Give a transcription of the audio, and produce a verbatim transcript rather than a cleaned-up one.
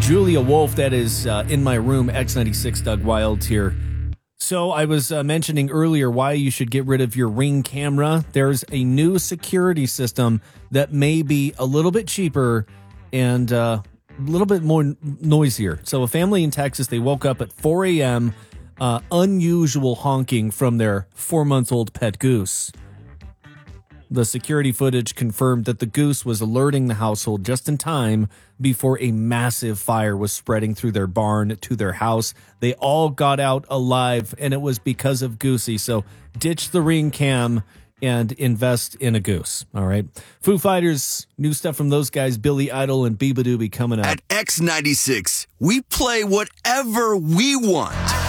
Julia Wolf, that is uh, in my room, X ninety-six, Doug Wild here. So I was uh, mentioning earlier why you should get rid of your Ring camera. There's a new security system that may be a little bit cheaper and uh, a little bit more noisier. So a family in Texas, they woke up at four a.m., uh, unusual honking from their four-month-old pet goose. The security footage confirmed that the goose was alerting the household just in time before a massive fire was spreading through their barn to their house. They all got out alive, and it was because of Goosey. So ditch the Ring cam and invest in a goose. All right. Foo Fighters, new stuff from those guys, Billy Idol and Beabadoobie coming up. At X ninety-six, we play whatever we want.